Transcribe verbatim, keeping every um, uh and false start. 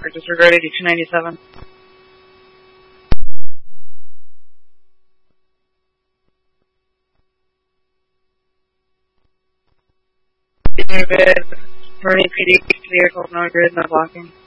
traffic disregard eighty-two ninety-seven. Unit Bernie P D, vehicles, no grid, no blocking.